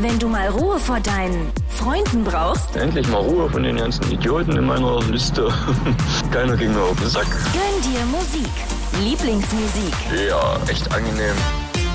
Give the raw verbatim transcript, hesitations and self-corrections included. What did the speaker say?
Wenn du mal Ruhe vor deinen Freunden brauchst, endlich mal Ruhe von den ganzen Idioten in meiner Liste. Keiner ging mir auf den Sack. gönn dir Musik. Lieblingsmusik. Ja, echt angenehm.